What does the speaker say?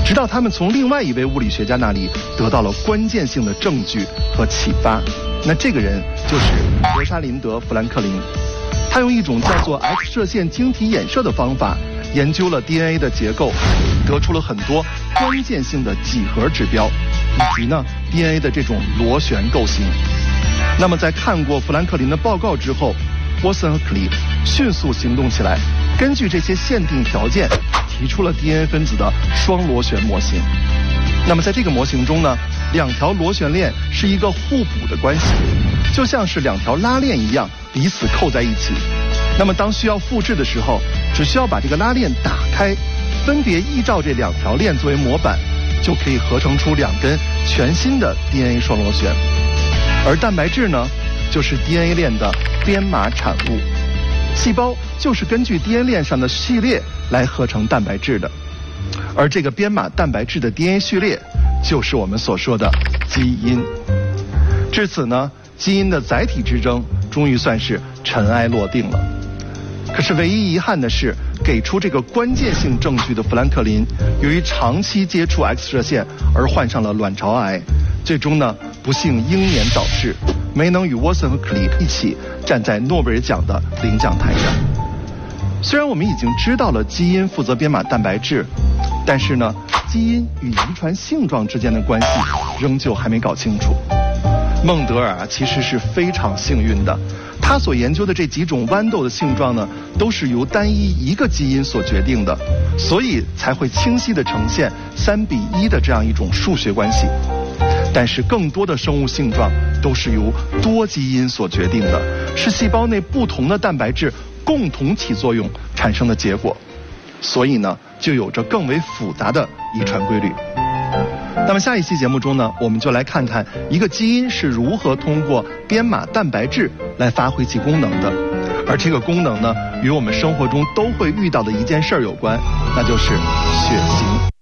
直到他们从另外一位物理学家那里得到了关键性的证据和启发。那这个人就是罗莎琳德·富兰克林，他用一种叫做 X 射线晶体衍射的方法研究了 DNA 的结构，得出了很多关键性的几何指标，以及呢 DNA 的这种螺旋构型。那么在看过富兰克林的报告之后，沃森和克里迅速行动起来，根据这些限定条件提出了 DNA 分子的双螺旋模型。那么在这个模型中呢，两条螺旋链是一个互补的关系，就像是两条拉链一样彼此扣在一起。那么当需要复制的时候，只需要把这个拉链打开，分别依照这两条链作为模板，就可以合成出两根全新的 DNA 双螺旋。而蛋白质呢，就是 DNA 链的编码产物，细胞就是根据 DNA 链上的序列来合成蛋白质的，而这个编码蛋白质的 DNA 序列就是我们所说的基因。至此呢，基因的载体之争终于算是尘埃落定了。可是唯一遗憾的是，给出这个关键性证据的富兰克林，由于长期接触 X 射线而患上了卵巢癌，最终呢不幸英年早逝，没能与沃森和克里一起站在诺贝尔奖的领奖台上。虽然我们已经知道了基因负责编码蛋白质，但是呢，基因与遗传性状之间的关系仍旧还没搞清楚。孟德尔其实是非常幸运的，他所研究的这几种豌豆的性状呢，都是由单一个基因所决定的，所以才会清晰地呈现3:1的这样一种数学关系。但是更多的生物性状都是由多基因所决定的，是细胞内不同的蛋白质共同起作用产生的结果，所以呢，就有着更为复杂的遗传规律。那么下一期节目中呢，我们就来看看一个基因是如何通过编码蛋白质来发挥其功能的，而这个功能呢，与我们生活中都会遇到的一件事有关，那就是血型。